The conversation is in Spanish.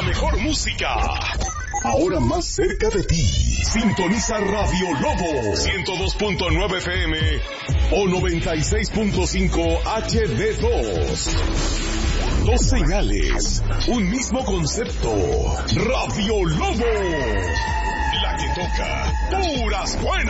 la mejor música. Ahora más cerca de ti. Sintoniza Radio Lobo 102.9 FM o 96.5 HD2. Dos señales, un mismo concepto. Radio Lobo, la que toca puras buenas.